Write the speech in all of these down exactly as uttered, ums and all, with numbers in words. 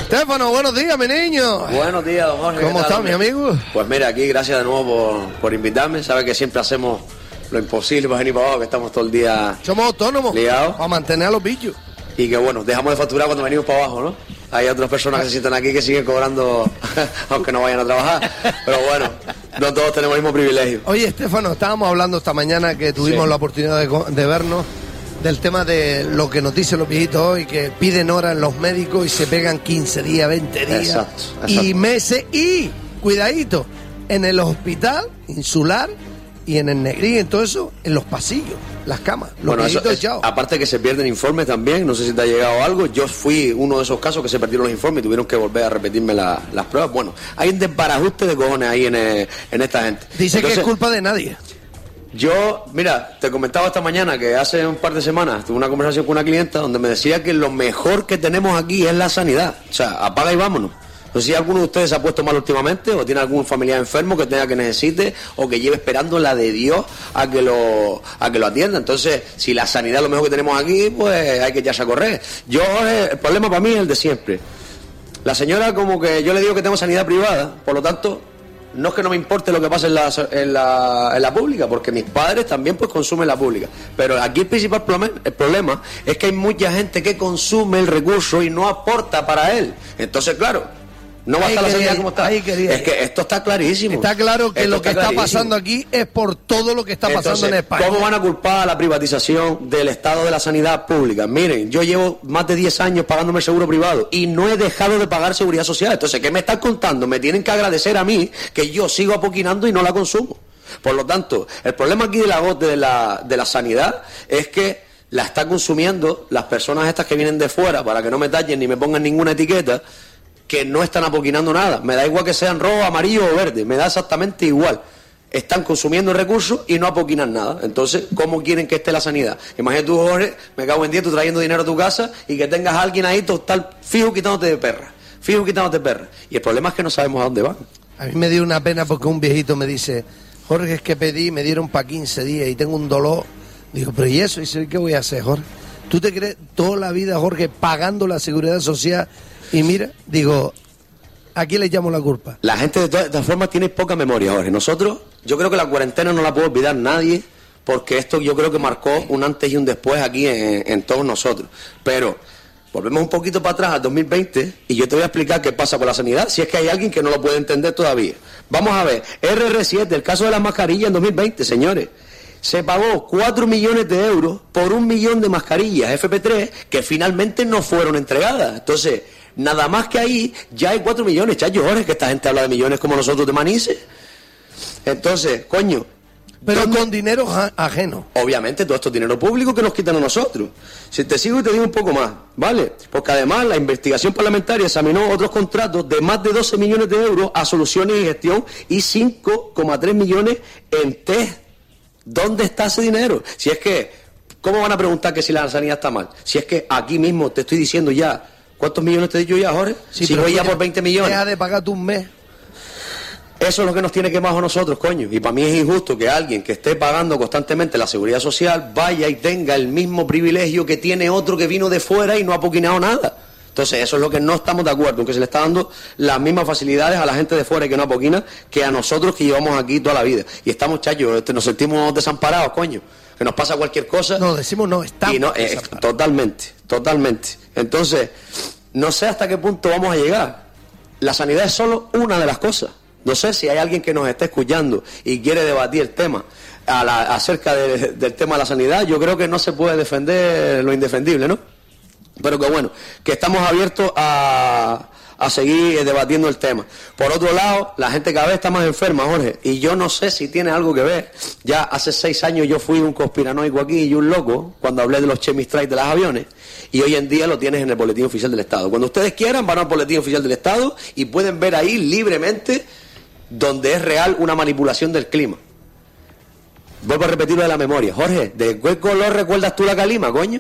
Estefano, buenos días, mi niño. Buenos días, don Jorge. ¿Cómo estás, mi amigo? Pues mira, aquí gracias de nuevo por, por invitarme. Sabes que siempre hacemos lo imposible para venir para abajo, que estamos todo el día Somos autónomos. liados. Para mantener a los bichos. Y que bueno, dejamos de facturar cuando venimos para abajo, ¿no? Hay otras personas que se sientan aquí que siguen cobrando aunque no vayan a trabajar. Pero bueno, no todos tenemos el mismo privilegio. Oye, Estefano, estábamos hablando esta mañana que tuvimos Sí. la oportunidad de, co- de vernos del tema de lo que nos dicen los viejitos hoy, que piden horas en los médicos y se pegan quince días, veinte días Exacto, exacto. y meses. Y, cuidadito, en el hospital insular y en el Negrín, en todo eso, en los pasillos, las camas, los Bueno, eso viejitos es- echados. aparte que se pierden informes también, no sé si te ha llegado algo. Yo fui uno de esos casos que se perdieron los informes y tuvieron que volver a repetirme la- las pruebas. Bueno, hay un desbarajuste de cojones ahí en, eh, en esta gente. Dice que Entonces, es culpa de nadie. Yo, mira, te comentaba esta mañana que hace un par de semanas tuve una conversación con una clienta donde me decía que lo mejor que tenemos aquí es la sanidad. O sea, apaga y vámonos. No sé si alguno de ustedes se ha puesto mal últimamente o tiene algún familiar enfermo que tenga que necesite o que lleve esperando la de Dios a que lo a que lo atienda. Entonces, si la sanidad es lo mejor que tenemos aquí, pues hay que echarse a correr. Yo, eh, el problema para mí es el de siempre. La señora como que yo le digo que tengo sanidad privada, por lo tanto, no es que no me importe lo que pasa en la, en la, en la pública, porque mis padres también pues consumen la pública. Pero aquí el principal problema, el problema es que hay mucha gente que consume el recurso y no aporta para él. Entonces, claro, no va a Ahí estar la quería sanidad ir, como está. ahí quería Es ir. que esto está clarísimo. Está claro que Esto lo que está, clarísimo. pasando aquí es por todo lo que está pasando Entonces, en España. ¿cómo van a culpar a la privatización del estado de la sanidad pública? Miren, yo llevo más de diez años pagándome el seguro privado y no he dejado de pagar seguridad social. Entonces, ¿qué me están contando? Me tienen que agradecer a mí que yo sigo apoquinando y no la consumo. Por lo tanto, el problema aquí de la de la, de la sanidad es que la está consumiendo las personas estas que vienen de fuera, para que no me tallen ni me pongan ninguna etiqueta, que no están apoquinando nada. Me da igual que sean rojo, amarillo o verde, me da exactamente igual. Están consumiendo recursos y no apoquinan nada. Entonces, ¿cómo quieren que esté la sanidad? Imagínate tú, Jorge, me cago en día, tú trayendo dinero a tu casa y que tengas a alguien ahí total fijo quitándote de perra. Fijo quitándote de perra. Y el problema es que no sabemos a dónde van. A mí me dio una pena porque un viejito me dice, Jorge, es que pedí, me dieron para quince días y tengo un dolor. Digo, pero ¿y eso? Y dice, ¿qué voy a hacer, Jorge? ¿Tú te crees toda la vida, Jorge, pagando la seguridad social? Y mira, digo, ¿a quién le llamo la culpa? La gente de todas, de todas formas tiene poca memoria, Jorge. Nosotros, yo creo que la cuarentena no la puede olvidar nadie, porque esto yo creo que marcó un antes y un después aquí en, en todos nosotros. Pero volvemos un poquito para atrás al dos mil veinte y yo te voy a explicar qué pasa con la sanidad, si es que hay alguien que no lo puede entender todavía. Vamos a ver, R R siete, el caso de las mascarillas en dos mil veinte, señores. Se pagó cuatro millones de euros por un millón de mascarillas F P tres que finalmente no fueron entregadas. Entonces, nada más que ahí ya hay cuatro millones, chacho, Jorge, que esta gente habla de millones como nosotros de Manises. Entonces, coño, Pero ¿dónde- con dinero ja- ajeno. obviamente todo esto es dinero público que nos quitan a nosotros. Si te sigo y te digo un poco más, ¿vale? Porque además la investigación parlamentaria examinó otros contratos de más de doce millones de euros a soluciones y gestión y cinco coma tres millones en test. ¿Dónde está ese dinero? Si es que, ¿cómo van a preguntar que si la sanidad está mal? Si es que aquí mismo te estoy diciendo ya, ¿cuántos millones te he dicho ya, Jorge? Sí, si pero voy tú ya ya por veinte millones. Deja de pagar tú un mes. Eso es lo que nos tiene quemados a nosotros, coño. Y para mí es injusto que alguien que esté pagando constantemente la seguridad social vaya y tenga el mismo privilegio que tiene otro que vino de fuera y no ha poquinado nada. Entonces, eso es lo que no estamos de acuerdo, que se le está dando las mismas facilidades a la gente de fuera y que no apoquina que a nosotros que llevamos aquí toda la vida. Y estamos, chayos, este, nos sentimos desamparados, coño. Que nos pasa cualquier cosa. No, decimos no, estamos Y no, eh, desamparados. totalmente, totalmente. Entonces, no sé hasta qué punto vamos a llegar. La sanidad es solo una de las cosas. No sé si hay alguien que nos esté escuchando y quiere debatir el tema a la- acerca de- del tema de la sanidad. Yo creo que no se puede defender lo indefendible, ¿no? Pero que bueno, que estamos abiertos a, a seguir debatiendo el tema. Por otro lado, la gente cada vez está más enferma, Jorge, y yo no sé si tiene algo que ver. Ya hace seis años yo fui un conspiranoico aquí y un loco cuando hablé de los chemistrikes de los aviones, y hoy en día lo tienes en el Boletín Oficial del Estado. Cuando ustedes quieran van al Boletín Oficial del Estado y pueden ver ahí libremente donde es real una manipulación del clima. Vuelvo a repetirlo de la memoria. Jorge, ¿de qué color recuerdas tú la calima, coño?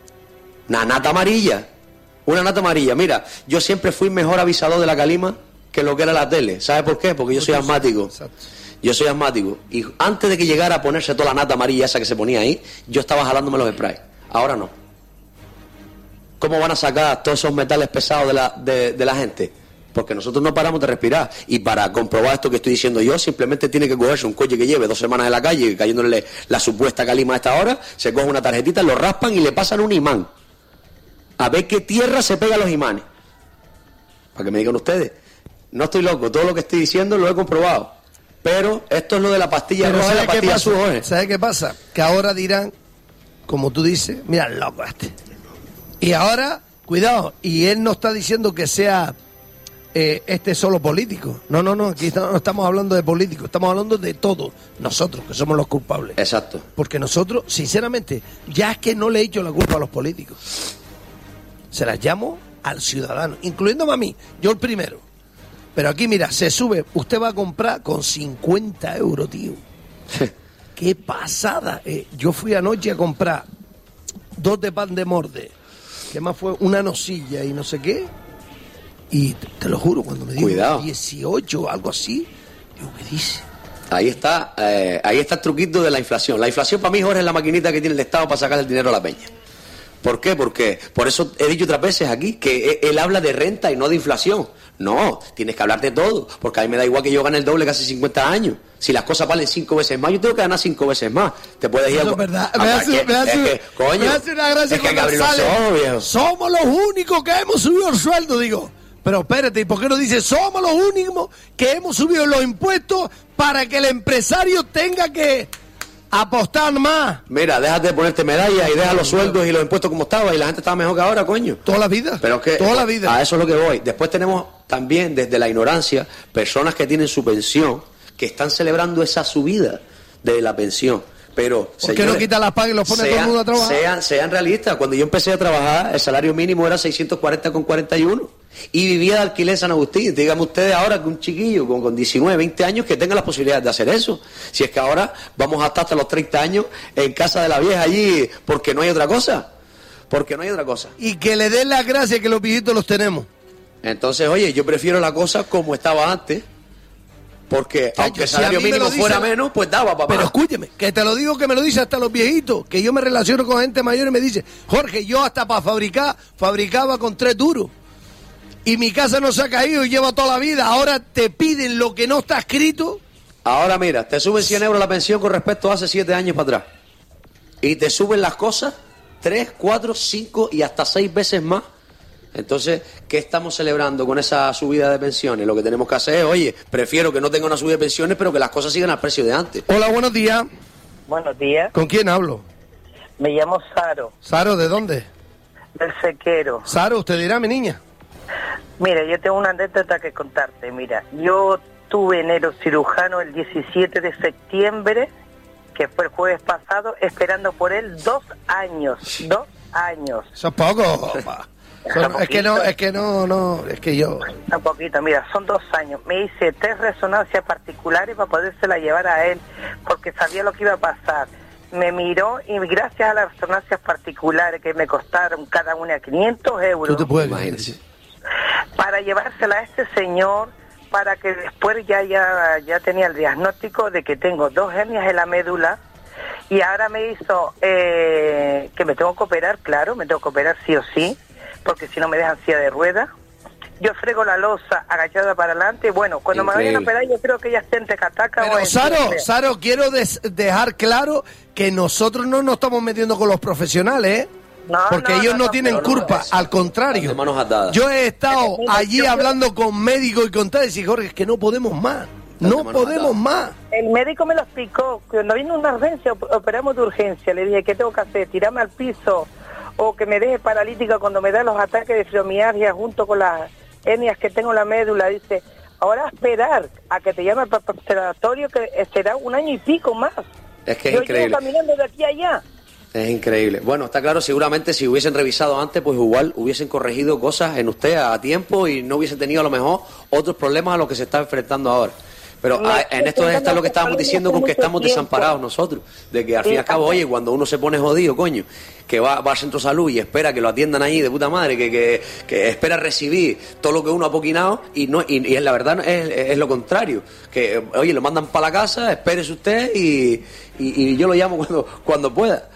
Una nata amarilla. Una nata amarilla. Mira, yo siempre fui mejor avisador de la calima que lo que era la tele. ¿Sabes por qué? Porque yo soy asmático. Exacto. Yo soy asmático. Y antes de que llegara a ponerse toda la nata amarilla esa que se ponía ahí, yo estaba jalándome los sprays. Ahora no. ¿Cómo van a sacar todos esos metales pesados de la, de, de la gente? Porque nosotros no paramos de respirar. Y para comprobar esto que estoy diciendo yo, simplemente tiene que cogerse un coche que lleve dos semanas en la calle, cayéndole la supuesta calima a esta hora, se coge una tarjetita, lo raspan y le pasan un imán. A ver qué tierra se pega a los imanes. Para que me digan ustedes. No estoy loco, todo lo que estoy diciendo lo he comprobado. Pero esto es lo de la pastilla roja y la pastilla azul. ¿Sabes qué pasa? Que ahora dirán, como tú dices, mira, loco este. Y ahora, cuidado, y él no está diciendo que sea eh, este solo político. No, no, no, aquí no estamos hablando de políticos, estamos hablando de todos nosotros, que somos los culpables. Exacto. Porque nosotros, sinceramente, ya es que no le he hecho la culpa a los políticos. Se las llamo al ciudadano, incluyéndome a mí, yo el primero. Pero aquí, mira, se sube, usted va a comprar con cincuenta euros, tío. ¡Qué pasada! Eh, yo fui anoche a comprar dos de pan de morde, que más fue una nocilla y no sé qué. Y te, te lo juro, cuando me dijo Cuidado. dieciocho o algo así, digo, ¿qué dice? Ahí está, eh, ahí está el truquito de la inflación. La inflación para mí, Jorge, es la maquinita que tiene el Estado para sacar el dinero a la peña. ¿Por qué? Porque, por eso he dicho otras veces aquí, que él habla de renta y no de inflación. No, tienes que hablar de todo, porque a mí me da igual que yo gane el doble casi cincuenta años. Si las cosas valen cinco veces más, yo tengo que ganar cinco veces más. Te puedes ir Eso a... es verdad. a me hace, que, me hace, es que, coño, me hace una gracia es que hay que cuando abrir los sale, ojos, viejo. somos los únicos que hemos subido el sueldo, digo. Pero espérate, ¿y por qué no dice somos los únicos que hemos subido los impuestos para que el empresario tenga que apostar más? Mira, déjate de ponerte medallas y deja los sueldos y los impuestos como estaba, y la gente estaba mejor que ahora, coño. Toda la vida. Pero es que toda la vida. A eso es lo que voy. Después tenemos también, desde la ignorancia, personas que tienen su pensión, que están celebrando esa subida de la pensión. Pero, ¿por qué no quitan las pagas y los pone sean, todo el mundo a trabajar? Sean, sean realistas. Cuando yo empecé a trabajar, el salario mínimo era seiscientos cuarenta con cuarenta y uno. Y vivía de alquiler en San Agustín. Díganme ustedes ahora que un chiquillo con, con diecinueve, veinte años que tenga la posibilidad de hacer eso. Si es que ahora vamos hasta, hasta los treinta años en casa de la vieja allí, porque no hay otra cosa. Porque no hay otra cosa. Y que le den las gracias que los viejitos los tenemos. Entonces, oye, yo prefiero la cosa como estaba antes. Porque Chacho, aunque el si salario a mí me mínimo lo dice, fuera menos, pues daba, papá. Pero escúcheme, que te lo digo que me lo dice hasta los viejitos, que yo me relaciono con gente mayor y me dice, Jorge, yo hasta para fabricar, fabricaba con tres duros. Y mi casa no se ha caído y lleva toda la vida. Ahora te piden lo que no está escrito. Ahora mira, te suben cien euros la pensión con respecto a hace siete años para atrás. Y te suben las cosas tres, cuatro, cinco y hasta seis veces más. Entonces, ¿qué estamos celebrando con esa subida de pensiones? Lo que tenemos que hacer es, oye, prefiero que no tenga una subida de pensiones, pero que las cosas sigan al precio de antes. Hola, buenos días. Buenos días. ¿Con quién hablo? Me llamo Saro, Saro, ¿de dónde? del Sequero. Saro, usted dirá, mi niña. Mira, yo tengo una anécdota que contarte. Mira, yo tuve enero cirujano el diecisiete de septiembre, que fue el jueves pasado, esperando por él dos años. Dos años. Eso es poco. pa. Son- es que no, es que no, no, es que yo... Un poquito, mira, son dos años. Me hice tres resonancias particulares para podérsela llevar a él, porque sabía lo que iba a pasar. Me miró y gracias a las resonancias particulares que me costaron cada una quinientos euros, Tú te puedes Imagínese. para llevársela a este señor, para que después ya, ya, ya tenía el diagnóstico de que tengo dos hernias en la médula, y ahora me hizo eh, que me tengo que operar, claro, me tengo que operar sí o sí, porque si no me dejan silla de ruedas. Yo frego la losa agachada para adelante. Bueno, cuando Increíble. me vayan a operar, yo creo que ya esté en Tecataca o Pero en... Saro, Saro, quiero des- dejar claro que nosotros no nos estamos metiendo con los profesionales, ¿eh? No, Porque no, ellos no, no, no, tienen no, no, culpa, eso. al contrario. De manos atadas. Yo he estado Mira, allí yo- hablando con médicos y con tal, y decir, Jorge, es que no podemos más, de no manos podemos atadas. más. El médico me lo explicó. Cuando vino una urgencia, op- operamos de urgencia. Le dije, ¿qué tengo que hacer? ¿Tirarme al piso? ¿O que me deje paralítica cuando me da los ataques de fibromialgia junto con las hernias que tengo en la médula? Dice, ahora esperar a que te llame el preparatorio, que será un año y pico más. Es que es Yo increíble. llevo caminando de aquí a allá. Es increíble. Bueno, está claro, seguramente si hubiesen revisado antes, pues igual hubiesen corregido cosas en usted a tiempo y no hubiese tenido a lo mejor otros problemas a los que se está enfrentando ahora. Pero No, a- es en que esto está tengo lo que estábamos problemas diciendo con hace que mucho estamos tiempo. desamparados nosotros. De que al fin y al cabo, Sí, oye, cuando uno se pone jodido, coño, que va, va al centro de salud y espera que lo atiendan ahí de puta madre, que, que, que espera recibir todo lo que uno ha poquinado y no y, y la verdad es, es lo contrario. Que, oye, lo mandan para la casa, espérese usted y, y, y yo lo llamo cuando, cuando pueda.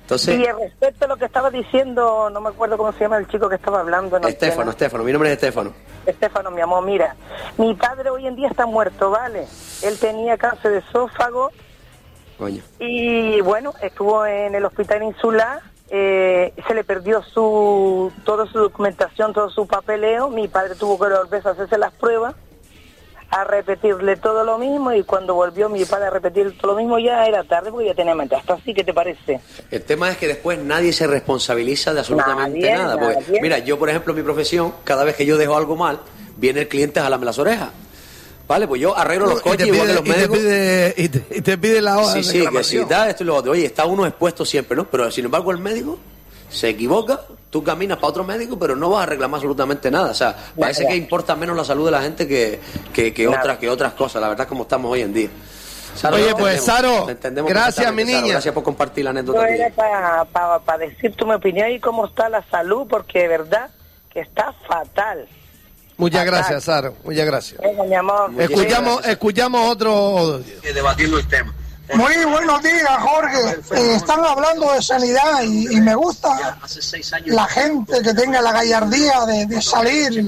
Entonces, y respecto a lo que estaba diciendo, no me acuerdo cómo se llama el chico que estaba hablando. No Estefano, Estefano, mi nombre es Estefano. Estefano, mi amor, mira, mi padre hoy en día está muerto, ¿vale? Él tenía cáncer de esófago. Coño. Y bueno, estuvo en el hospital insular, eh, se le perdió su toda su documentación, todo su papeleo. Mi padre tuvo que volver a hacerse las pruebas, a repetirle todo lo mismo, y cuando volvió mi padre a repetir todo lo mismo ya era tarde porque ya tenía metástasis. ¿Qué te parece? El tema es que después nadie se responsabiliza de absolutamente Nadie, nada. Porque, nadie. mira, yo por ejemplo en mi profesión, cada vez que yo dejo algo mal, viene el cliente a jalarme las orejas. Vale, pues yo arreglo los coches igual que los médicos. Y te pide, y te, y te pide la hoja Sí, de sí, que reclamación. si da esto y lo otro. Oye, está uno expuesto siempre, ¿no? Pero sin embargo el médico se equivoca, tú caminas para otro médico, pero no vas a reclamar absolutamente nada. O sea, parece Nada. que importa menos la salud de la gente que, que, que Nada. otras que otras cosas. La verdad es como estamos hoy en día. Saro, Oye, lo pues, entendemos, Saro, lo entendemos gracias, perfectamente, mi Saro, niña. gracias por compartir la anécdota. Yo tuya. era para pa, pa decirte mi opinión y cómo está la salud, porque de verdad que está fatal. Muchas Fatal. gracias, Saro. Muchas gracias. Venga, mi amor. Muchas Escuchamos, gracias. escuchamos otro. Debatiendo el tema. Muy buenos días, Jorge. Eh, están hablando de sanidad y, y me gusta la gente que tenga la gallardía de, de salir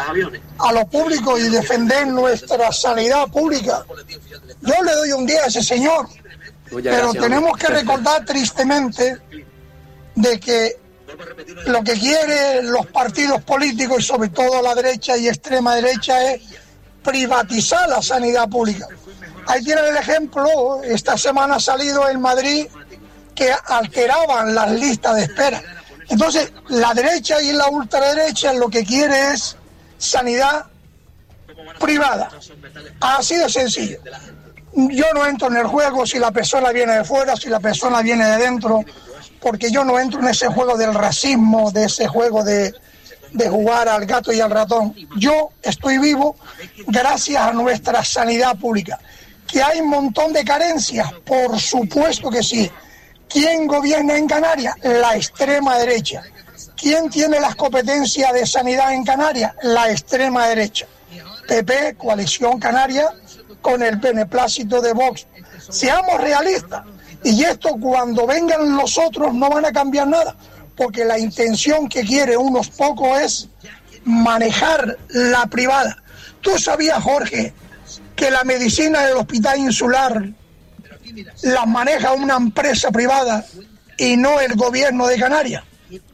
a lo público y defender nuestra sanidad pública. Yo le doy un día a ese señor, Muchas pero gracias, tenemos hombre. que recordar tristemente de que lo que quieren los partidos políticos, y sobre todo la derecha y extrema derecha, es privatizar la sanidad pública. Ahí tienen el ejemplo, esta semana ha salido en Madrid que alteraban las listas de espera. Entonces, la derecha y la ultraderecha lo que quiere es sanidad privada. Así de sencillo. Yo no entro en el juego si la persona viene de fuera, si la persona viene de dentro, porque yo no entro en ese juego del racismo, de ese juego de, de jugar al gato y al ratón. Yo estoy vivo gracias a nuestra sanidad pública. ¿Que hay un montón de carencias? Por supuesto que sí. ¿Quién gobierna en Canarias? La extrema derecha. ¿Quién tiene las competencias de sanidad en Canarias? La extrema derecha. P P, Coalición Canaria, con el beneplácito de Vox. Seamos realistas. Y esto, cuando vengan los otros, no van a cambiar nada. Porque la intención que quiere unos pocos es manejar la privada. ¿Tú sabías, Jorge, que la medicina del Hospital Insular la maneja una empresa privada y no el gobierno de Canarias?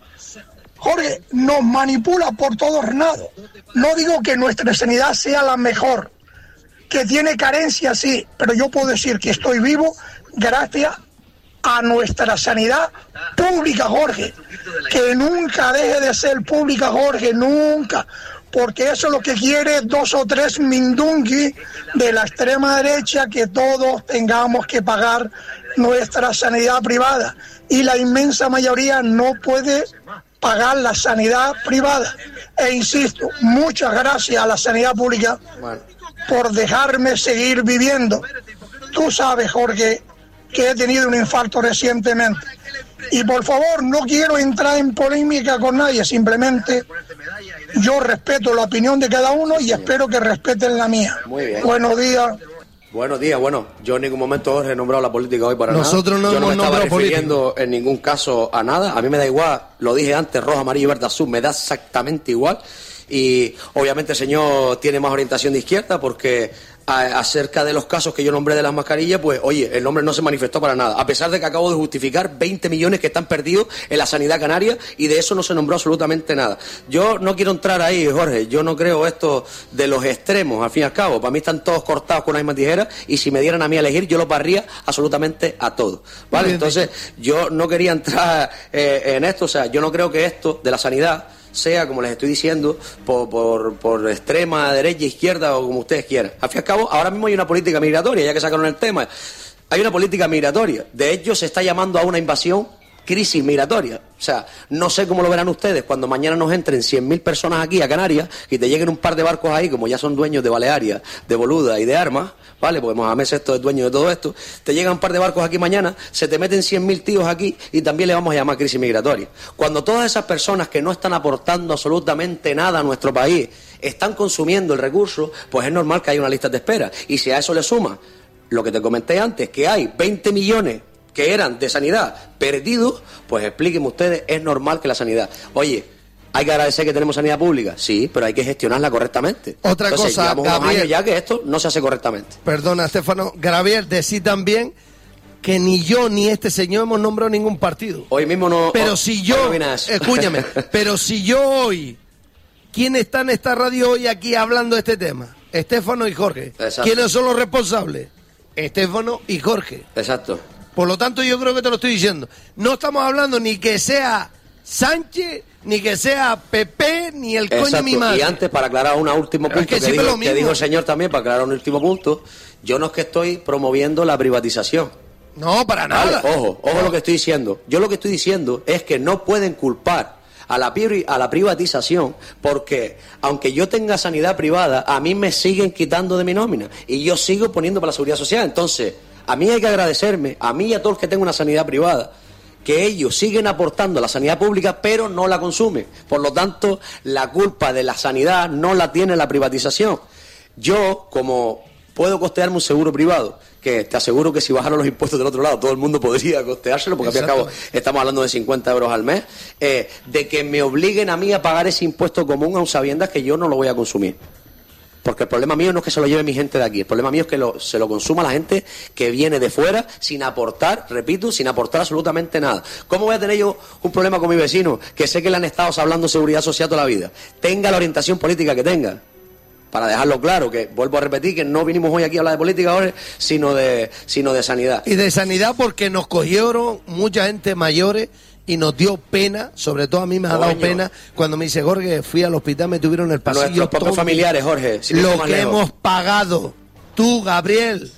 Jorge, nos manipula por todos lados. No digo que nuestra sanidad sea la mejor, que tiene carencias, sí, pero yo puedo decir que estoy vivo gracias a nuestra sanidad pública, Jorge, que nunca deje de ser pública, Jorge, nunca, porque eso es lo que quiere dos o tres mindungui de la extrema derecha, que todos tengamos que pagar nuestra sanidad privada, y la inmensa mayoría no puede pagar la sanidad privada. E insisto, muchas gracias a la sanidad pública por dejarme seguir viviendo. Tú sabes, Jorge, que he tenido un infarto recientemente. Y por favor, no quiero entrar en polémica con nadie, simplemente yo respeto la opinión de cada uno y espero que respeten la mía. Muy bien. Buenos días. Buenos días, bueno, yo en ningún momento he nombrado la política hoy para Nosotros nada. no Yo no me hemos estaba nombrado refiriendo en ningún caso a nada. A mí me da igual, lo dije antes, rojo, amarillo, verde, azul, me da exactamente igual. Y obviamente el señor tiene más orientación de izquierda porque a, acerca de los casos que yo nombré de las mascarillas, pues oye, el hombre no se manifestó para nada, a pesar de que acabo de justificar veinte millones que están perdidos en la sanidad canaria y de eso no se nombró absolutamente nada. Yo no quiero entrar ahí, Jorge, yo no creo esto de los extremos, al fin y al cabo, para mí están todos cortados con una misma tijera y si me dieran a mí a elegir, yo los barría absolutamente a todos, ¿vale? Entonces, yo no quería entrar eh, en esto, o sea, yo no creo que esto de la sanidad sea, como les estoy diciendo, por, por, por extrema, derecha, izquierda o como ustedes quieran. Al fin y al cabo, ahora mismo hay una política migratoria, ya que sacaron el tema. Hay una política migratoria. De hecho, se está llamando a una invasión crisis migratoria. O sea, no sé cómo lo verán ustedes cuando mañana nos entren cien mil personas aquí a Canarias y te lleguen un par de barcos ahí, como ya son dueños de Balearia, de Boluda y de Armas, ¿vale? Porque Mohamed Sexto es dueño de todo esto. Te llegan un par de barcos aquí mañana, se te meten cien mil tíos aquí y también le vamos a llamar crisis migratoria. Cuando todas esas personas que no están aportando absolutamente nada a nuestro país están consumiendo el recurso, pues es normal que haya una lista de espera. Y si a eso le suma lo que te comenté antes, que hay veinte millones que eran de sanidad perdidos, pues explíquenme ustedes, es normal que la sanidad... Oye, ¿hay que agradecer que tenemos sanidad pública? Sí, pero hay que gestionarla correctamente. Otra Entonces, cosa, llevamos unos Gabriel, años ya que esto no se hace correctamente. Perdona, Estefano, Gabriel, decir también que ni yo ni este señor hemos nombrado ningún partido. Hoy mismo no... Pero oh, si yo... no Escúchame, pero si yo hoy... ¿Quién está en esta radio hoy aquí hablando de este tema? Estefano y Jorge. Exacto. ¿Quiénes son los responsables? Estefano y Jorge. Exacto. Por lo tanto, yo creo que te lo estoy diciendo. No estamos hablando ni que sea Sánchez, ni que sea P P, ni el coño de mi madre. Y antes, para aclarar un último Pero punto es que que, siempre dijo, lo mismo. que dijo el señor también, para aclarar un último punto, yo no es que estoy promoviendo la privatización. No, para Vale, nada. ojo, ojo lo que estoy diciendo. Yo lo que estoy diciendo es que no pueden culpar a la, pri- a la privatización porque, aunque yo tenga sanidad privada, a mí me siguen quitando de mi nómina y yo sigo poniendo para la seguridad social. Entonces, a mí hay que agradecerme, a mí y a todos los que tengan una sanidad privada, que ellos siguen aportando a la sanidad pública, pero no la consumen. Por lo tanto, la culpa de la sanidad no la tiene la privatización. Yo, como puedo costearme un seguro privado, que te aseguro que si bajaron los impuestos del otro lado todo el mundo podría costeárselo, porque al fin y al cabo estamos hablando de cincuenta euros al mes, eh, de que me obliguen a mí a pagar ese impuesto común aun sabiendas que yo no lo voy a consumir. Porque el problema mío no es que se lo lleve mi gente de aquí, el problema mío es que lo, se lo consuma la gente que viene de fuera sin aportar, repito, sin aportar absolutamente nada. ¿Cómo voy a tener yo un problema con mi vecino que sé que le han estado hablando de seguridad social toda la vida? Tenga la orientación política que tenga. Para dejarlo claro, que vuelvo a repetir que no vinimos hoy aquí a hablar de política ahora, sino de, sino de sanidad. Y de sanidad porque nos cogieron mucha gente mayores y nos dio pena, sobre todo a mí me ha dado Coño. pena, cuando me dice Jorge, fui al hospital, me tuvieron en el pasillo. Nuestros propios todo familiares, Jorge, sin ir lo más que lejos. hemos pagado, tú, Gabriel,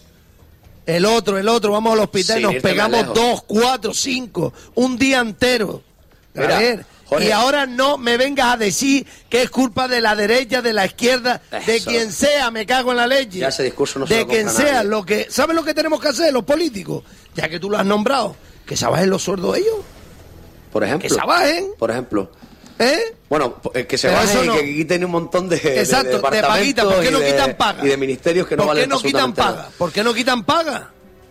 el otro, el otro, vamos al hospital Sin y nos irte más pegamos lejos. dos, cuatro, cinco, un día entero. Mira, Gabriel, Jorge. y ahora no me vengas a decir que es culpa de la derecha, de la izquierda, de Eso. quien sea, me cago en la leche. Ya ese discurso no se de lo quien compra sea, nadie. lo que, ¿sabes lo que tenemos que hacer los políticos? Ya que tú lo has nombrado, que se bajen los sueldos ellos, Por ejemplo. que se bajen, Por ejemplo. ¿eh? Bueno, eh, que se Pero bajen eso y no. que quiten un montón de, de- Exacto, de de departamentos paguita, ¿por qué y no de- quitan paga? y de ministerios que no ¿Por qué valen no quitan absolutamente paga? nada. ¿Por qué no quitan paga?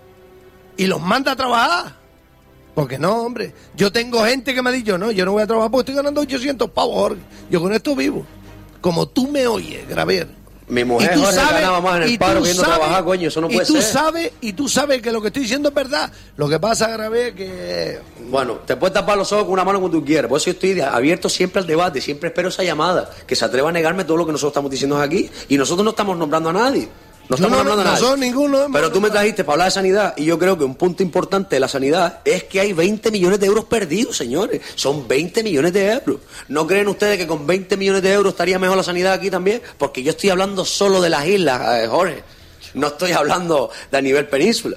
Y los manda a trabajar. Porque no, hombre. Yo tengo gente que me ha dicho, no, yo no voy a trabajar porque estoy ganando ochocientos pavos, Jorge. Yo con esto vivo. Como tú me oyes, Gravier. Mi mujer, Y tú Jorge, sabes- ganaba más en y el tú paro que yendo a sabes- trabajar, coño, eso no puede y tú ser. sabes, y tú sabes que lo que estoy diciendo es verdad. Lo que pasa, Gravier, que... Bueno, te puedes tapar los ojos con una mano como tú quieras. Por eso yo estoy abierto siempre al debate, siempre espero esa llamada, que se atreva a negarme todo lo que nosotros estamos diciendo aquí. Y nosotros no estamos nombrando a nadie. No Yo estamos no- nombrando a nadie. nosotros ninguno hemos Pero tú me nombrado. trajiste para hablar de sanidad y yo creo que un punto importante de la sanidad es que hay veinte millones de euros perdidos, señores. Son veinte millones de euros. ¿No creen ustedes que con veinte millones de euros estaría mejor la sanidad aquí también? Porque yo estoy hablando solo de las islas, eh, Jorge. No estoy hablando de a nivel península.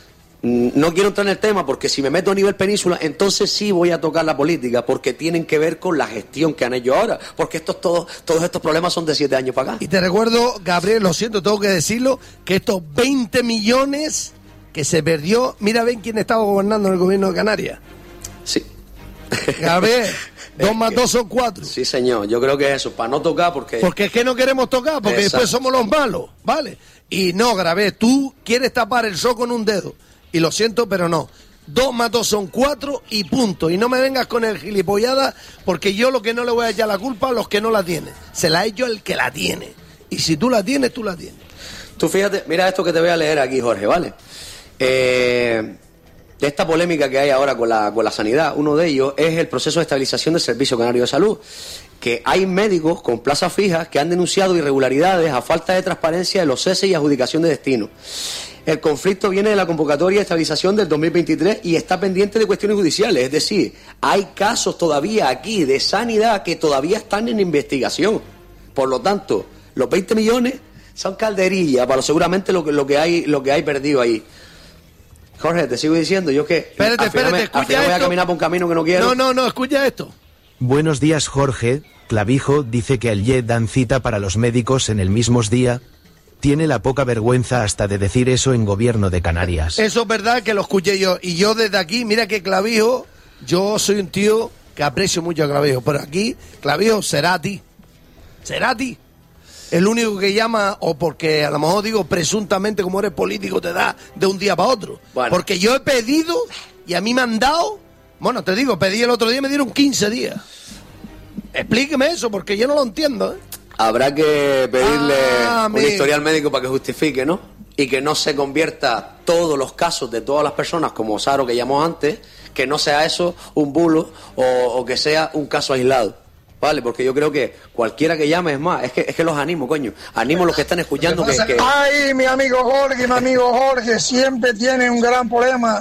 No quiero entrar en el tema porque si me meto a nivel península, entonces sí voy a tocar la política porque tienen que ver con la gestión que han hecho ahora. Porque estos todos, todos estos problemas son de siete años para acá. Y te recuerdo, Gabriel, lo siento, tengo que decirlo, que estos veinte millones que se perdió, mira, ven quién estaba gobernando en el gobierno de Canarias. Sí. Gabriel, dos más dos son cuatro. Sí, señor. Yo creo que es eso, para no tocar porque... Porque es que no queremos tocar, porque Exacto. después somos los malos, ¿vale? Y no, Grabé, tú quieres tapar el sol con un dedo. Y lo siento, pero no. Dos más dos son cuatro y punto. Y no me vengas con el gilipollada, porque yo lo que no le voy a echar la culpa a los que no la tienen. Se la he hecho el que la tiene. Y si tú la tienes, tú la tienes. Tú fíjate, mira esto que te voy a leer aquí, Jorge, ¿vale? Eh, de esta polémica que hay ahora con la, con la sanidad, uno de ellos es el proceso de estabilización del Servicio Canario de Salud, que hay médicos con plazas fijas que han denunciado irregularidades a falta de transparencia de los ceses y adjudicación de destino. El conflicto viene de la convocatoria de estabilización del dos mil veintitrés y está pendiente de cuestiones judiciales, es decir, hay casos todavía aquí de sanidad que todavía están en investigación. Por lo tanto, los veinte millones son calderillas para seguramente lo que, lo que hay lo que hay perdido ahí. Jorge, te sigo diciendo, yo que Espérate, al final, espérate, me- al escucha final voy a esto. caminar por un camino que no quiero. No, no, no, escucha esto. Buenos días, Jorge. Clavijo dice que al Y E dan cita para los médicos en el mismo día. Tiene la poca vergüenza hasta de decir eso en gobierno de Canarias. Eso es verdad que lo escuché yo. Y yo desde aquí, mira que Clavijo, yo soy un tío que aprecio mucho a Clavijo. Pero aquí, Clavijo, será a ti. Será a ti. el único que llama, o porque a lo mejor digo presuntamente como eres político te da de un día para otro. Bueno. Porque yo he pedido y a mí me han dado, bueno, te digo, pedí el otro día y me dieron quince días. Explíqueme eso, porque yo no lo entiendo, ¿eh? Habrá que pedirle ah, un historial médico para que justifique, ¿no? Y que no se convierta todos los casos de todas las personas, como Saro que llamó antes, que no sea eso un bulo o, o que sea un caso aislado. Vale, porque yo creo que cualquiera que llame, es más, es que, es que los animo, coño. Animo a los que están escuchando que, que... Ay, mi amigo Jorge, mi amigo Jorge, siempre tiene un gran problema.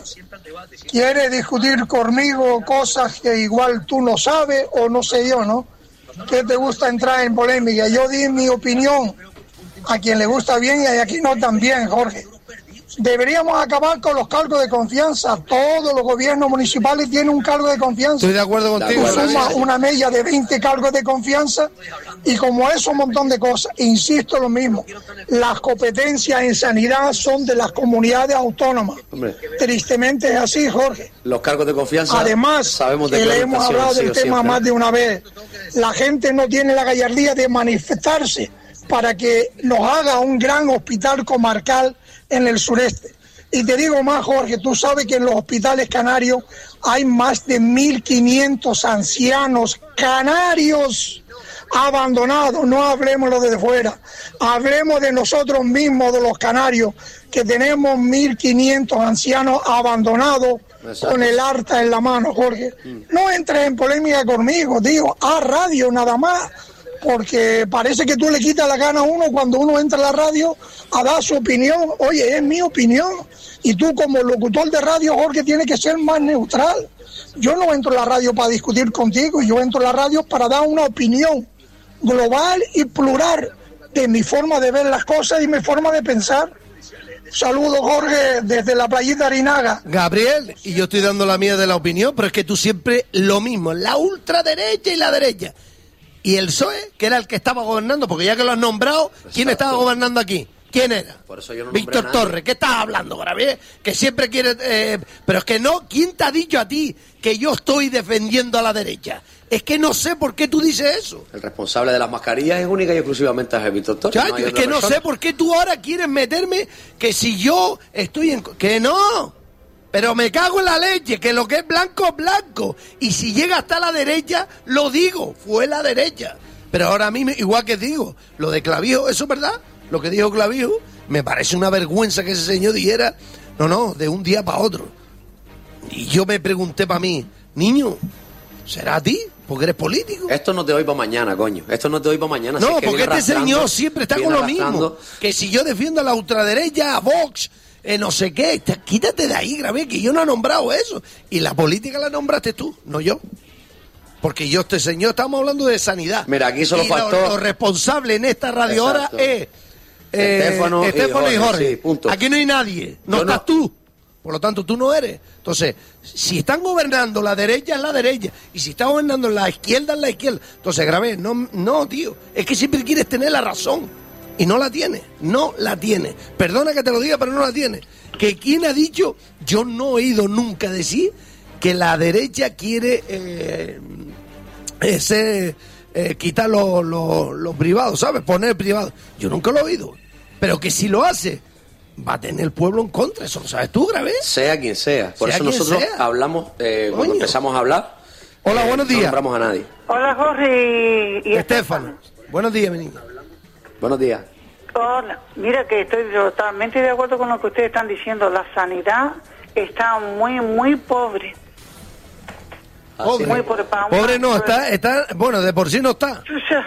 Quiere discutir conmigo cosas que igual tú no sabes o no sé yo, ¿no? Que te gusta entrar en polémica. Yo di mi opinión. A quien le gusta bien y a quien no también, Jorge. Deberíamos acabar con los cargos de confianza. Todos los gobiernos municipales tienen un cargo de confianza. Estoy de acuerdo contigo. Suma una media de veinte cargos de confianza y como eso un montón de cosas. Insisto lo mismo, las competencias en sanidad son de las comunidades autónomas. Hombre. Tristemente es así, Jorge. Los cargos de confianza. Además, sabemos de que le hemos hablado del tema siempre. Más de una vez. La gente no tiene la gallardía de manifestarse para que nos haga un gran hospital comarcal en el sureste. Y te digo más, Jorge, tú sabes que en los hospitales canarios hay más de mil quinientos ancianos canarios abandonados. No hablemos lo de fuera, hablemos de nosotros mismos, de los canarios, que tenemos mil quinientos ancianos abandonados. Exacto. Con el harta en la mano, Jorge. Mm. No entres en polémica conmigo, digo, a radio nada más. Porque parece que tú le quitas la gana a uno cuando uno entra a la radio a dar su opinión. Oye, es mi opinión. Y tú como locutor de radio, Jorge, tienes que ser más neutral. Yo no entro a la radio para discutir contigo, yo entro a la radio para dar una opinión global y plural de mi forma de ver las cosas y mi forma de pensar. Saludos, Jorge, desde la playita Arinaga. Gabriel, y yo estoy dando la mía de la opinión, pero es que tú siempre lo mismo, la ultraderecha y la derecha. Y el P S O E, que era el que estaba gobernando, porque ya que lo has nombrado, exacto. ¿Quién estaba gobernando aquí? ¿Quién era? Por eso yo no Víctor Torres. ¿Qué estás hablando, Gabriel? Que siempre quiere... Eh, pero es que no, ¿quién te ha dicho a ti que yo estoy defendiendo a la derecha? Es que no sé por qué tú dices eso. El responsable de las mascarillas es única y exclusivamente es Víctor Torres. Chacho, no es que no persona. sé por qué tú ahora quieres meterme que si yo estoy en... ¡Que no! Pero me cago en la leche, que lo que es blanco es blanco. Y si llega hasta la derecha, lo digo, fue la derecha. Pero ahora a mí, igual que digo, lo de Clavijo, ¿eso es verdad? Lo que dijo Clavijo, me parece una vergüenza que ese señor dijera, no, no, de un día para otro. Y yo me pregunté para mí, niño, ¿será a ti? Porque eres político. Esto no te doy para mañana, coño. Esto no te doy para mañana. No, si es que porque este señor siempre está con lo mismo. Que si yo defiendo a la ultraderecha, a Vox... Eh, no sé qué, quítate de ahí, grabé, que yo no he nombrado eso. Y la política la nombraste tú, no yo. Porque yo, este señor, estamos hablando de sanidad. Mira, aquí solo y faltó... Lo, lo responsable en esta radio ahora es... Eh, Estéfano, Estéfano y Jorge. Y Jorge. Sí, punto. Aquí no hay nadie, no yo estás no. tú. Por lo tanto, tú no eres. Entonces, si están gobernando la derecha, es la derecha. Y si están gobernando la izquierda, es la izquierda. Entonces, grabé, no, no, tío. Es que siempre quieres tener la razón. Y no la tiene, no la tiene. Perdona que te lo diga, pero no la tiene. Que quien ha dicho, yo no he oído nunca decir que la derecha quiere eh, ese, eh, quitar los lo, lo privados, ¿sabes? Poner privado. Yo nunca lo he oído. Pero que si lo hace, va a tener el pueblo en contra. Eso lo sabes tú, Grave. Sea quien sea. Por sea eso nosotros sea. hablamos, eh, cuando empezamos a hablar. Hola, eh, buenos días. No nombramos a nadie. Hola, Jorge y, y Estéfano. Buenos días, mi niña. Buenos días. Hola, mira que estoy totalmente de acuerdo con lo que ustedes están diciendo. La sanidad está muy, muy pobre. Pobre, muy pobre, para pobre no, está, está, bueno, de por sí no está.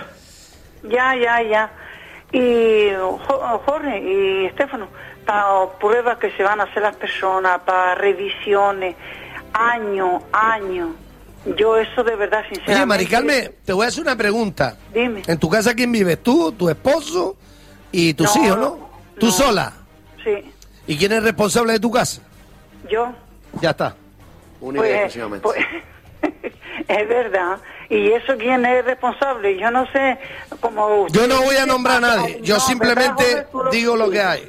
Ya, ya, ya. Y Jorge y Estéfano, para pruebas que se van a hacer las personas, para revisiones, año, año. Yo eso de verdad, sinceramente... Oye, Mari Carmen, te voy a hacer una pregunta. Dime. ¿En tu casa quién vives? ¿Tú, tu esposo y tus no, hijos, no? ¿Tú no. sola? Sí. ¿Y quién es responsable de tu casa? Yo. Ya está. Única y exclusivamente. Pues, es verdad. ¿Y eso quién es responsable? Yo no sé cómo... Yo no voy a nombrar a nadie. Yo no, simplemente digo lo que hay.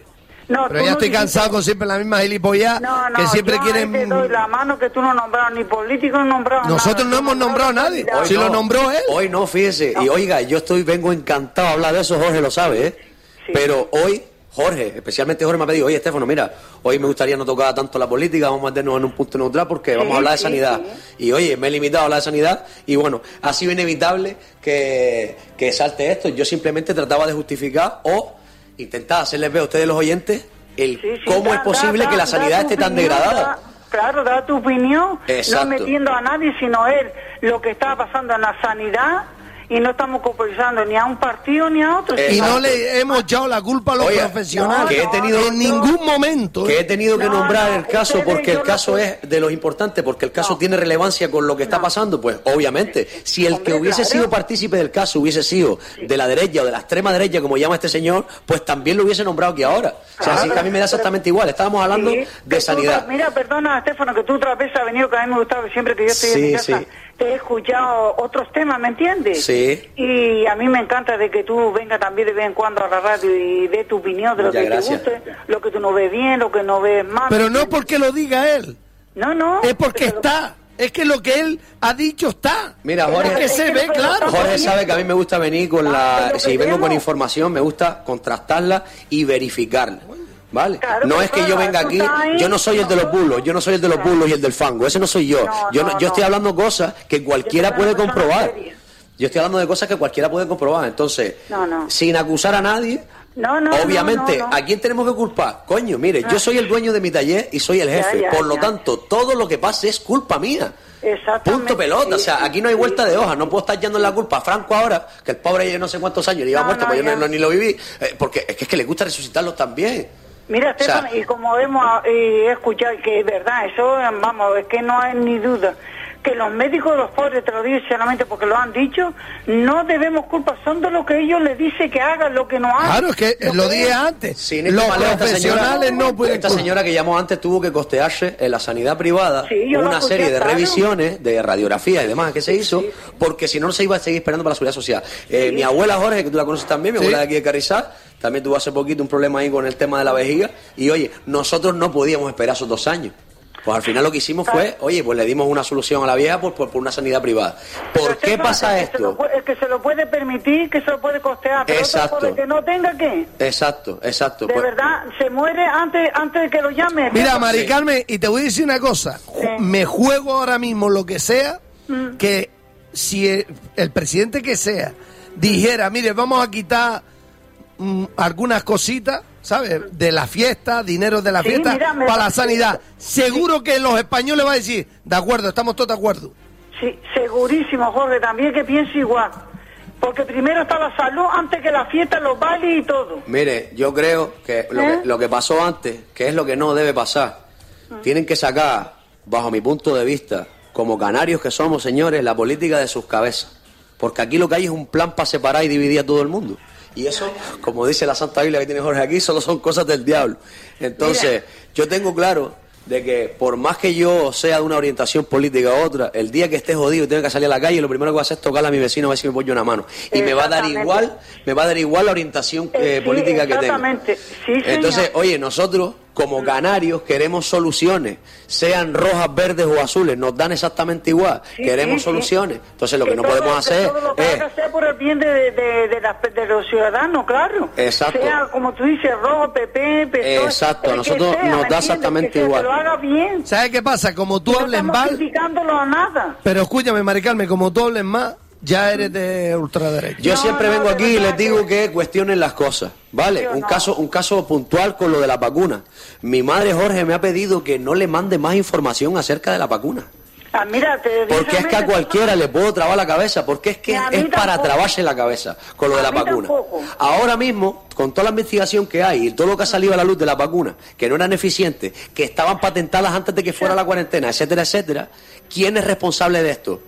No, pero ya no estoy cansado dijiste... con siempre la misma gilipollez no, no, que siempre yo quieren... te doy la mano que tú no nombrado ni político, no nombrado Nosotros nada, no hemos nombrado a nadie. Hoy Si no, lo nombró él. Hoy no, fíjese. No. Y oiga, yo estoy vengo encantado a hablar de eso, Jorge lo sabe, ¿eh? Sí. Pero hoy, Jorge, especialmente Jorge me ha pedido, oye, Estefano, mira, hoy me gustaría no tocar tanto la política, vamos a meternos en un punto neutral porque sí, vamos a hablar de sí, sanidad. Sí. Y oye, me he limitado a hablar de sanidad y bueno, ha sido inevitable que, que salte esto. Yo simplemente trataba de justificar o intentar hacerles ver a ustedes los oyentes el sí, sí, da, cómo es posible da, que la da, sanidad esté tan opinión, degradada. Da, claro, da tu opinión, exacto, no metiendo a nadie, sino él, lo que está pasando en la sanidad, y no estamos culpabilizando ni a un partido ni a otro. Y exacto, no le hemos echado la culpa a los Oye, profesionales, no, que he tenido, en ningún momento. Que he tenido que no, nombrar no, el caso porque el caso es de los importantes, porque el caso no. tiene relevancia con lo que está no. pasando, pues obviamente, si el Hombre, que hubiese claro. sido partícipe del caso hubiese sido sí. de la derecha o de la extrema derecha, como llama este señor, pues también lo hubiese nombrado aquí ahora. O sea, claro, así que a mí me da exactamente pero, igual. Estábamos hablando sí, de sanidad. Tú, mira, perdona, Estefano, que tú otra vez has venido, que a mí me gustaba siempre que yo estoy sí, en mi casa. Sí. Te he escuchado otros temas, ¿me entiendes? Sí. Y a mí me encanta de que tú vengas también de vez en cuando a la radio y dé tu opinión de lo Muchas que gracias. te guste, lo que tú no ves bien, lo que no ves mal. Pero no porque lo diga él. No, no. Es porque está. Lo... Es que lo que él ha dicho está. Mira, Jorge, es que se ve claro. Jorge sabe que a mí me gusta venir con ah, la... Si vengo vemos. con información, me gusta contrastarla y verificarla. ¿Vale? Claro, no es que yo venga aquí, yo no soy el de los bulos, yo no soy el de los bulos y el del fango, ese no soy yo. No, yo, no, no, yo estoy hablando cosas que cualquiera puede comprobar. Yo estoy hablando de cosas que cualquiera puede comprobar. Entonces, no, no. sin acusar a nadie, no, no, obviamente, no, no, no. ¿a quién tenemos que culpar? Coño, mire, no. yo soy el dueño de mi taller y soy el jefe. Ya, ya, por lo ya. tanto, todo lo que pase es culpa mía. Punto pelota, sí, o sea, aquí no hay vuelta sí. de hoja, no puedo estar echando la culpa a Franco ahora, que el pobre no sé cuántos años lleva no, muerto, no, pues yo no, ni lo viví, eh, porque es que, es que le gusta resucitarlos también. Mira, Estefan, o sea, y como hemos eh, escuchado, que es verdad, eso, vamos, es que no hay ni duda, que los médicos de los pobres, te lo digo sinceramente porque lo han dicho, no debemos culpa, son de lo que ellos les dicen que hagan, lo que no hagan. Claro, es que lo, lo dije antes, sí, los profesionales no pueden. Esta señora que llamó antes tuvo que costearse en la sanidad privada sí, una serie de claro. revisiones, de radiografía y demás que se hizo, sí. porque si no, no se iba a seguir esperando para la seguridad social. Sí. Eh, mi abuela Jorge, que tú la conoces también, mi sí. abuela de aquí de Carrizal, también tuvo hace poquito un problema ahí con el tema de la vejiga, y oye, nosotros no podíamos esperar esos dos años. Pues al final lo que hicimos fue, oye, pues le dimos una solución a la vieja por, por, por una sanidad privada. ¿Por qué pasa esto? El que se lo puede permitir, que se lo puede costear, pero exacto. otro por el que no tenga, ¿qué? Exacto, exacto. De pues... verdad, se muere antes antes de que lo llame. Mira, Mari Carmen, y te voy a decir una cosa, sí. me juego ahora mismo lo que sea, mm. que si el, el presidente que sea dijera, mire, vamos a quitar mm, algunas cositas, ¿sabes? De la fiesta, dinero de la sí, fiesta mira, para la sanidad. Seguro sí. que los españoles van a decir, de acuerdo, estamos todos de acuerdo. Sí, segurísimo, Jorge, también que pienso igual. Porque primero está la salud antes que la fiesta, los bailes y todo. Mire, yo creo que lo, ¿Eh? que lo que pasó antes, que es lo que no debe pasar, ¿Mm? tienen que sacar, bajo mi punto de vista, como canarios que somos, señores, la política de sus cabezas. Porque aquí lo que hay es un plan para separar y dividir a todo el mundo. Y eso, como dice la Santa Biblia que tiene Jorge aquí, solo son cosas del diablo. Entonces, Mira. yo tengo claro de que por más que yo sea de una orientación política u otra, el día que esté jodido y tenga que salir a la calle, lo primero que voy a hacer es tocarle a mi vecino a ver si me pone una mano. Y me va a dar igual, me va a dar igual la orientación eh, sí, política que tenga. Sí, Entonces, oye, nosotros como canarios queremos soluciones, sean rojas, verdes o azules, nos dan exactamente igual, sí, queremos sí, soluciones. Sí. Entonces lo que, que no todo, podemos hacer todo lo que es... hay que hacer por el bien de, de, de, de, la, de los ciudadanos, claro. Exacto. Sea como tú dices, rojo, P P, P S O E. Exacto, a nosotros sea, nos da exactamente que igual. Que lo haga bien. ¿Sabes qué pasa? Como tú no hables mal... criticándolo a nada. Pero escúchame, Mari Carmen, como tú hables más, ya eres de ultraderecha. Yo no, siempre no, vengo aquí y les digo que cuestionen las cosas, ¿vale? Un no. caso un caso puntual con lo de la vacuna. Mi madre Jorge me ha pedido que no le mande más información acerca de la vacuna. Ah, mira, te porque es que a cualquiera le puedo trabar la cabeza, porque es que es tampoco. para trabarse la cabeza con lo de la vacuna. Tampoco. Ahora mismo, con toda la investigación que hay y todo lo que ha salido a la luz de la vacuna, que no eran eficientes, que estaban patentadas antes de que fuera la cuarentena, etcétera, etcétera, ¿quién es responsable de esto?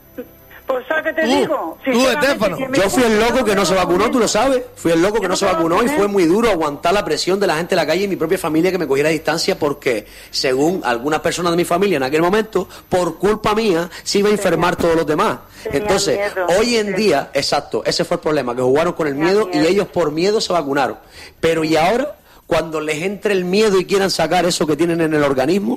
Pues ¿sabes qué te tú, digo? Tú, Estefano. Yo fui el loco que no se vacunó, tú lo sabes. Fui el loco que no se vacunó y fue muy duro aguantar la presión de la gente en la calle y mi propia familia que me cogiera a distancia porque, según algunas personas de mi familia en aquel momento, por culpa mía, se iba a enfermar todos los demás. Entonces, hoy en día, exacto, ese fue el problema, que jugaron con el miedo y ellos por miedo se vacunaron. Pero ¿y ahora? cuando les entre el miedo y quieran sacar eso que tienen en el organismo?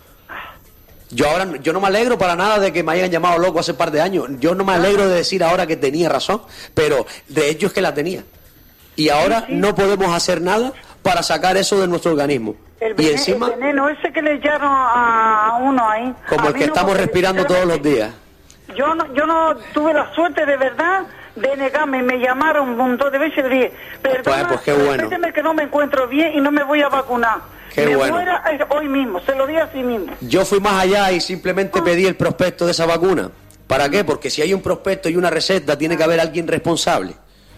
Yo ahora, yo no me alegro para nada de que me hayan llamado loco hace un par de años. Yo no me alegro de decir ahora que tenía razón, pero de hecho es que la tenía. Y ahora sí, sí. no podemos hacer nada para sacar eso de nuestro organismo. El veneno, y encima, el veneno ese que le echaron a uno ahí. Como el que no, estamos respirando todos los días. Yo no, yo no tuve la suerte de verdad de negarme. Me llamaron un montón de veces y le dije, perdona, pues, pues qué bueno. Respéteme que no me encuentro bien y no me voy a vacunar. Qué me bueno. muera hoy mismo, se lo di a sí mismo. Yo fui más allá y simplemente pedí el prospecto de esa vacuna. ¿Para qué? Porque si hay un prospecto y una receta, tiene que haber alguien responsable.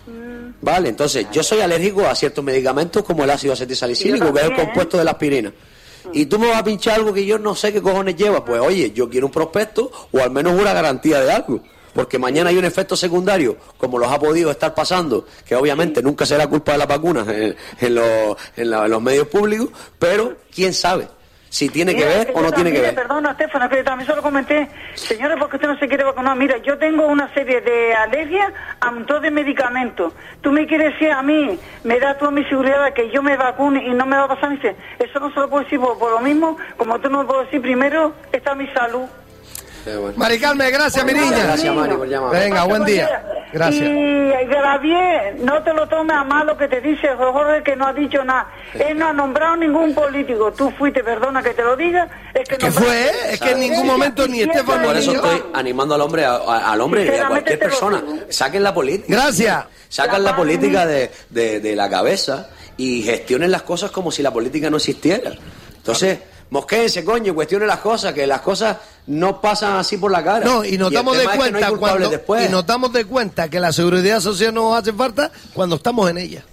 Vale, entonces yo soy alérgico a ciertos medicamentos como el ácido acetilsalicílico, que es el compuesto de la aspirina. Y tú me vas a pinchar algo que yo no sé qué cojones lleva. Pues oye, yo quiero un prospecto o al menos una garantía de algo. Porque mañana hay un efecto secundario, como los ha podido estar pasando, que obviamente nunca será culpa de las vacunas en, en, los, en, la, en los medios públicos, pero quién sabe si tiene mira, que ver que o no tiene también, que ver. Perdona, Estefano, que también se lo comenté. Señores, ¿por qué usted no se quiere vacunar? Mira, yo tengo una serie de alergias a un montón de medicamentos. Tú me quieres decir a mí, me da toda mi seguridad de que yo me vacune y no me va a pasar. Me dice, eso no se lo puedo decir por, por lo mismo, como tú no me puedes decir, primero está mi salud. Bueno. Mari Carmen, gracias, mi niña. Gracias, Mari, por llamar. Venga, buen día. Gracias. Y Gravier, no te lo tomes a mal lo que te dice Jorge, que no ha dicho nada. Él no ha nombrado ningún político. Tú fuiste, perdona que te lo diga. Es que ¿Qué no fue? Es que en ningún momento ni Estefano Por eso ni yo. estoy animando al hombre, a, a, al hombre y a cualquier persona. Saquen la política. Gracias. Sacan la política de, de, de la cabeza y gestionen las cosas como si la política no existiera. Entonces, mosquéense, coño, cuestionen las cosas, que las cosas no pasan así por la cara. No, y nos damos de cuenta es no cuando después. y nos damos de cuenta que la seguridad social nos hace falta cuando estamos en ella.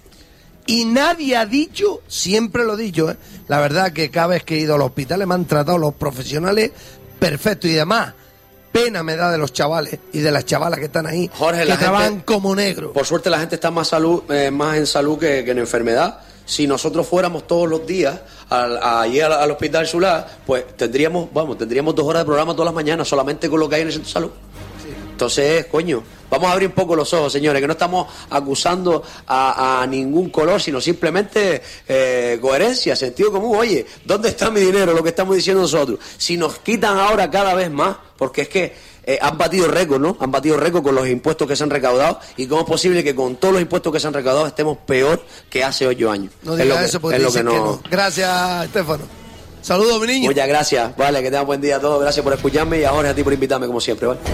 Y nadie ha dicho, siempre lo he dicho, ¿eh? La verdad que cada vez que he ido a los hospitales me han tratado los profesionales perfectos y demás. Pena me da de los chavales y de las chavalas que están ahí, Jorge, que la trabajan gente, como negros. Por suerte la gente está más salud, eh, más en salud que, que en enfermedad. Si nosotros fuéramos todos los días al, a, allí al, al Hospital Solá, pues tendríamos, vamos, tendríamos dos horas de programa todas las mañanas solamente con lo que hay en el centro de salud. Sí. Entonces, coño, vamos a abrir un poco los ojos, señores, que no estamos acusando a, a ningún color, sino simplemente eh, coherencia, sentido común. Oye, ¿dónde está mi dinero? Lo que estamos diciendo nosotros. Si nos quitan ahora cada vez más, porque es que Eh, han batido récord, ¿no? Han batido récord con los impuestos que se han recaudado. ¿Y cómo es posible que con todos los impuestos que se han recaudado estemos peor que hace ocho años? No digas eso porque es lo que no... que no. Gracias, Estefano. Saludos, mi niño. Muchas gracias. Vale, que tengan buen día a todos. Gracias por escucharme y a Jorge, a ti por invitarme, como siempre, ¿vale?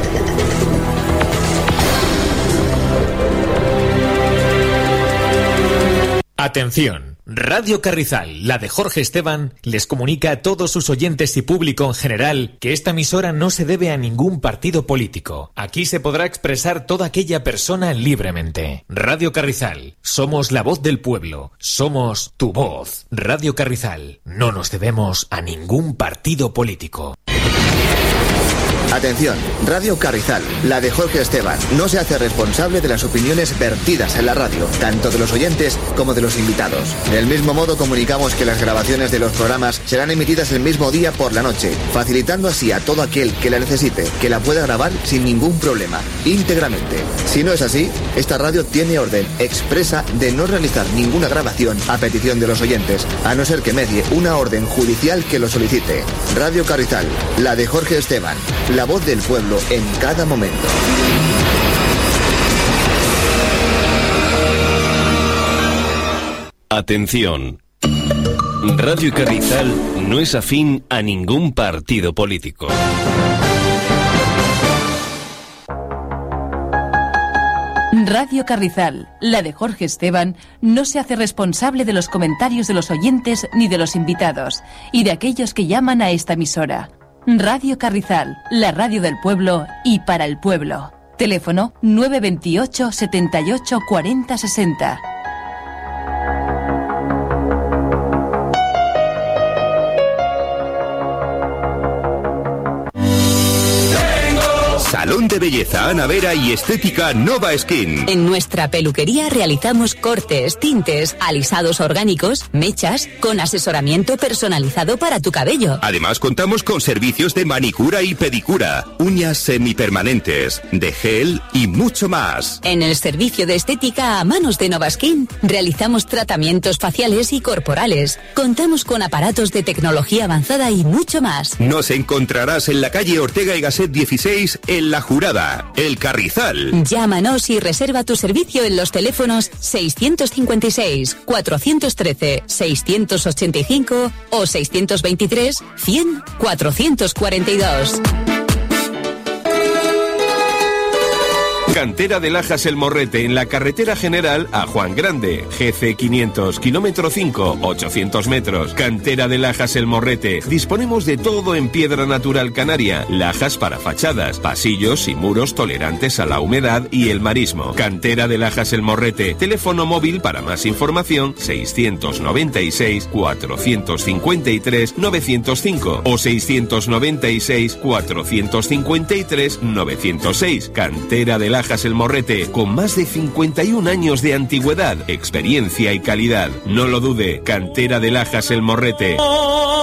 Atención. Radio Carrizal, la de Jorge Esteban, les comunica a todos sus oyentes y público en general que esta emisora no se debe a ningún partido político. Aquí se podrá expresar toda aquella persona libremente. Radio Carrizal, somos la voz del pueblo, somos tu voz. Radio Carrizal, no nos debemos a ningún partido político. Atención, Radio Carrizal, la de Jorge Esteban, no se hace responsable de las opiniones vertidas en la radio, tanto de los oyentes como de los invitados. Del mismo modo, comunicamos que las grabaciones de los programas serán emitidas el mismo día por la noche, facilitando así a todo aquel que la necesite, que la pueda grabar sin ningún problema, íntegramente. Si no es así, esta radio tiene orden expresa de no realizar ninguna grabación a petición de los oyentes, a no ser que medie una orden judicial que lo solicite. Radio Carrizal, la de Jorge Esteban, la voz del pueblo en cada momento. Atención. Radio Carrizal no es afín a ningún partido político. Radio Carrizal, la de Jorge Esteban, no se hace responsable de los comentarios de los oyentes ni de los invitados, y de aquellos que llaman a esta emisora. Radio Carrizal, la radio del pueblo y para el pueblo. Teléfono nueve veintiocho, setenta y ocho, cuarenta, sesenta. Salud Salón de Belleza Ana Vera y Estética Nova Skin. En nuestra peluquería realizamos cortes, tintes, alisados orgánicos, mechas, con asesoramiento personalizado para tu cabello. Además contamos con servicios de manicura y pedicura, uñas semipermanentes, de gel y mucho más. En el servicio de estética a manos de Nova Skin realizamos tratamientos faciales y corporales. Contamos con aparatos de tecnología avanzada y mucho más. Nos encontrarás en la calle Ortega y Gasset dieciséis, en La Jurada, El Carrizal. Llámanos y reserva tu servicio en los teléfonos seiscientos cincuenta y seis, cuatrocientos trece, seiscientos ochenta y cinco o seiscientos veintitrés, cien, cuatrocientos cuarenta y dos. Cantera de Lajas El Morrete, en la carretera general a Juan Grande, G C quinientos, kilómetro cinco, ochocientos metros. Cantera de Lajas El Morrete. Disponemos de todo en piedra natural canaria, lajas para fachadas, pasillos y muros tolerantes a la humedad y el marismo. Cantera de Lajas El Morrete. Teléfono móvil para más información seiscientos noventa y seis, cuatrocientos cincuenta y tres, novecientos cinco o seiscientos noventa y seis, cuatrocientos cincuenta y tres, novecientos seis. Cantera de Lajas El Morrete, con más de cincuenta y un años de antigüedad, experiencia y calidad. No lo dude, Cantera de Lajas El Morrete.